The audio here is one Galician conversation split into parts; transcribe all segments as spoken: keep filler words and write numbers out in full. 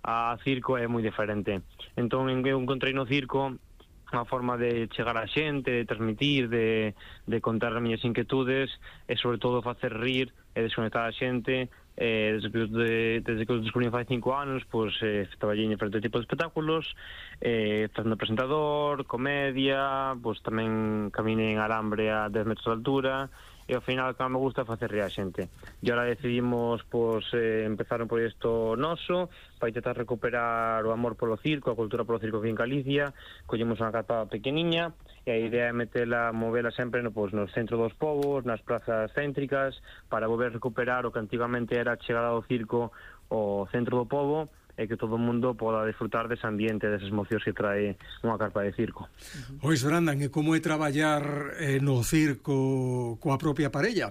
a circo é moi diferente. Entón, eu encontrei no circo unha forma de chegar á xente, de transmitir, de, de contar as miñas inquietudes e, sobre todo, facer rir e desconectar a xente. Eh, desde, que, de, desde que os descubrí fai cinco anos, pues, eh, traballei en diferentes tipos de espectáculos, eh, facendo presentador, comedia, pues, tamén caminé en alambre a dez metros de altura, e ao final, que me gusta facer rir a xente. E agora decidimos, pues, eh, empezar un proxecto noso para intentar recuperar o amor polo circo, a cultura polo circo aquí en Galicia. Collemos unha carpa pequeniña e a idea é metela, movela sempre no, pues, no centro dos povos, nas plazas céntricas, para volver a recuperar o que antigamente era a chegada do circo ao centro do povo, e que todo o mundo poda disfrutar dese ambiente, desas emocións que trae unha carpa de circo. Pois, Brandan, e como é traballar eh, no circo coa propia parella?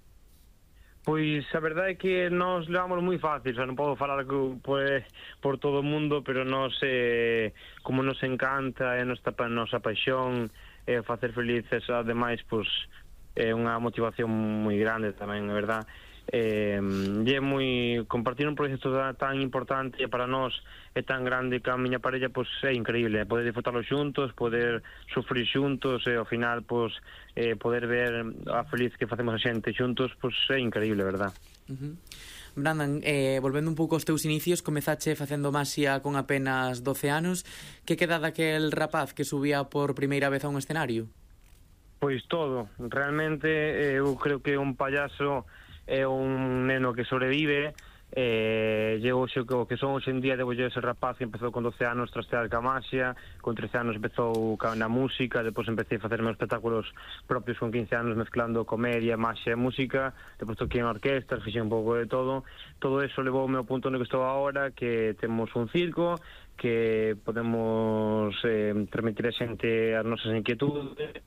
Pois a verdade é que nos levamos moi fácil, o sea, non podo falar que, pues, por todo o mundo, pero nos, eh, como nos encanta, é nosa, nosa paixón, é eh, facer felices, ademais, pues, é unha motivación moi grande tamén, é verdad. Eh, e é moi, compartir un proxecto tan importante e para nós é tan grande que a miña parella, pues, é increíble, poder disfrutarlo xuntos, poder sufrir xuntos e ao final, pues, eh, poder ver a feliz que facemos a xente xuntos, pues, é increíble, verdad? Uh-huh. Brandan, eh, volvendo un pouco aos teus inicios, comezache facendo maxia con apenas doce anos. Que queda daquel rapaz que subía por primeira vez a un escenario? Pois todo, realmente eh, eu creo que un payaso é un neno que sobrevive. Eh, eu xo que, que son hoxe en día debo yo ese rapaz que empezou con doce anos trastear ca maxia, con trece anos empezou na música, depois empecé a facer meus espectáculos propios con quince anos mezclando comedia, maxia e música, depois toquei en orquestas, fixei un pouco de todo. Todo eso levou ao meu punto no que estou agora, que temos un circo, que podemos eh, transmitir a xente as nosas inquietudes.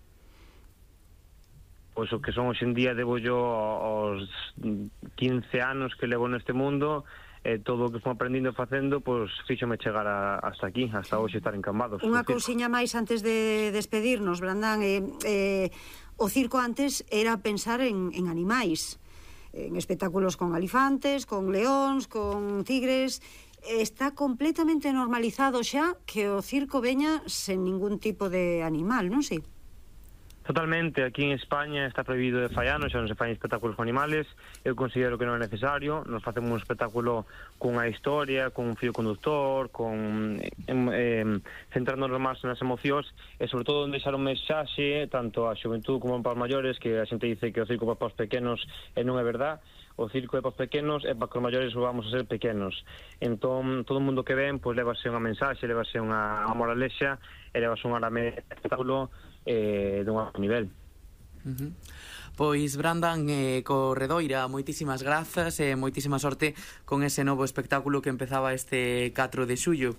Pois o que son hoxe en día debo yo aos quince anos que levo neste mundo, e eh, todo o que fui aprendindo e facendo, pois fíxome chegar a, hasta aquí, hasta hoxe estar encambados. Unha cousiña máis antes de despedirnos, Brandan, eh, eh, o circo antes era pensar en, en animais, en espectáculos con alifantes, con leóns, con tigres. Está completamente normalizado xa que o circo veña sen ningún tipo de animal, non sei? Totalmente, aquí en España está prohibido de fai anos, xa non se fai espectáculos con animales. Eu considero que non é necesario. Nos facemos un espectáculo cunha historia, con un fío conductor, con eh, eh, centrándonos máis nas emocións e, sobre todo, deixar un mensaxe tanto á xuventude como para os maiores, que a xente dice que o circo para os pequenos e non é verdad. O circo é para os pequenos e para que os maiores vamos a ser pequenos. Entón, todo o mundo que ven, pois, levase unha mensaxe, levase unha moralexa e levase un arame de espectáculo eh, dun alto nivel. Uh-huh. Pois, Brandan, eh, Corredoira, moitísimas grazas e moitísima sorte con ese novo espectáculo que empezaba este catro de xullo.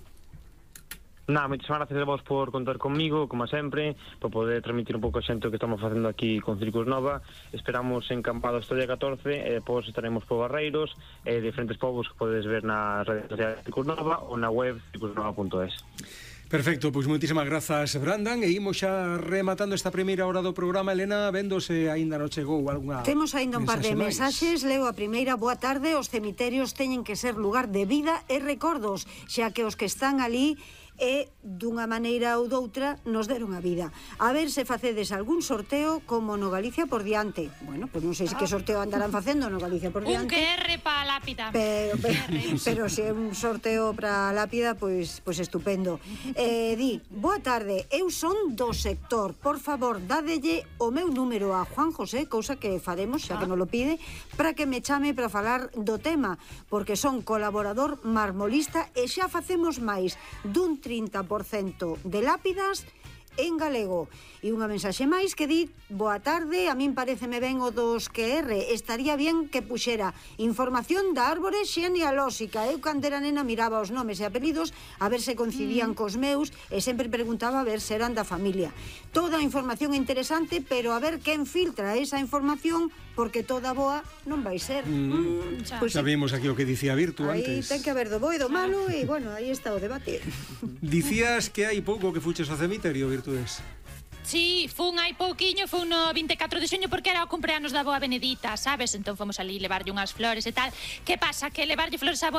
Nada, moitísimas gracias a vos por contar conmigo, como sempre, por poder transmitir un pouco a xente o que estamos facendo aquí con Circus Nova. Esperamos encampados este día catorce e depois estaremos por Barreiros e diferentes povos que podes ver na redes sociais de Circus Nova ou na web circus nova punto es. Perfecto, pois moitísimas grazas, Brandan, e imos xa rematando esta primeira hora do programa. Elena, vendo se aínda non chegou algunha... Temos aínda un par de mensaxes. Leo a primeira. Boa tarde. Os cemiterios teñen que ser lugar de vida e recordos, xa que os que están ali e dunha maneira ou doutra nos deron a vida. A ver se facedes algún sorteo como no Galicia por diante. Bueno, pois non sei se que sorteo andarán facendo no Galicia por diante. Un Q R para a lápida. Pero, pero, pero se é un sorteo para a lápida, pois, pois estupendo. Eh, di, boa tarde, eu son do sector. Por favor, dádelle o meu número a Juan José, cousa que faremos, xa que non lo pide, para que me chame para falar do tema, porque son colaborador marmolista e xa facemos máis dun trinta por cento de lápidas en galego. E unha mensaxe máis que di: boa tarde, a min pareceme ben o dos Q R, estaría bien que puxera información da árbore xenealóxica. Eu cando era nena miraba os nomes e apelidos a ver se coincidían mm. cos meus e sempre preguntaba a ver se eran da familia. Toda a información interesante, pero a ver quen filtra esa información, porque toda boa non vai ser. Mm. Mm, pues, xa vimos aquí o que dicía Virtu aí antes. Ten que haber do bo e do malo e, bueno, aí está o debate. Dicías que hai pouco que fuches ao cemiterio, Virtudes. Sí, fun hai pouquiño, fun no vinte e catro de xuño porque era o cumpleanos da boa Benedita, sabes? Entón fomos ali levarlle unhas flores e tal. Que pasa? Que levarlle flores a boa